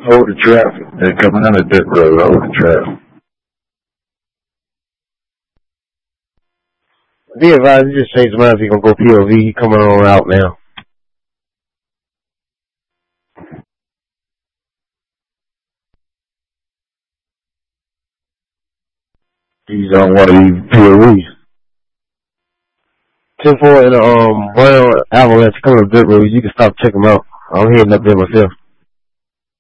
Hold the traffic. They're coming on the dirt road. Hold the traffic. Be advised, he just changed his mind. He's gonna go POV. He coming on out now. He's on one of these POVs. 10-4 and Brown Avalanche coming to dirt road. You can stop, check them out. I'm heading up there myself.